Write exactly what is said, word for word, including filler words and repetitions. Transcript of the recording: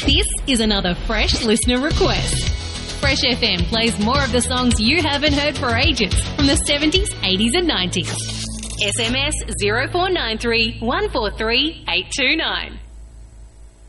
This is another Fresh listener request. Fresh F M plays more of the songs you haven't heard for ages from the seventies, eighties and nineties. S M S zero four nine three, one four three, eight two nine.